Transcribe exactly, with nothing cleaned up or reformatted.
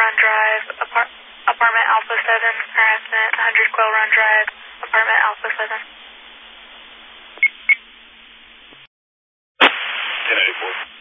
Run Drive, apart apartment Alpha seven, harassment, one hundred Quill Run Drive, apartment Alpha seven. ten eighty-four.